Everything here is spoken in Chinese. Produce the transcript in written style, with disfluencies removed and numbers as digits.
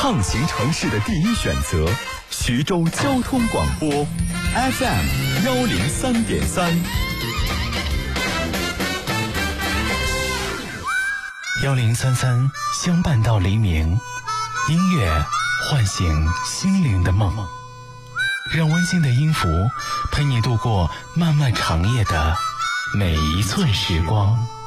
畅行城市的第一选择，徐州交通广播 FM 103.3。 1033相伴到黎明，音乐唤醒心灵的梦，让温馨的音符陪你度过漫漫长夜的每一寸时光。